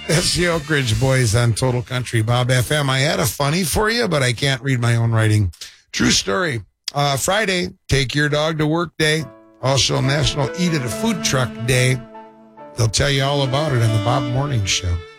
That's the Oak Ridge Boys on Total Country Bob FM. I had a funny for you, but I can't read my own writing. True story. Friday, take your dog to work day. Also National Eat at a Food Truck Day. They'll tell you all about it on the Bob Morning Show.